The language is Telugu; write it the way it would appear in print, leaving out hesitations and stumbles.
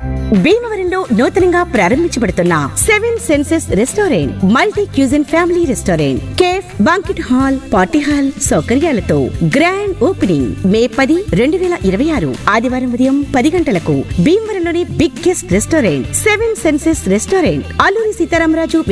భీమవరంలో నూతనంగా ప్రారంభించబడుతున్న seven senses restaurant multi cuisine family restaurant cafe banquet hall party hall సౌకర్యాలతో గ్రాండ్ ఓపెనింగ్ మే 10, 2026 ఆదివారం ఉదయం 10 గంటలకు. భీమవరంలోని biggest restaurant seven senses restaurant, Alluri Sitaramaraju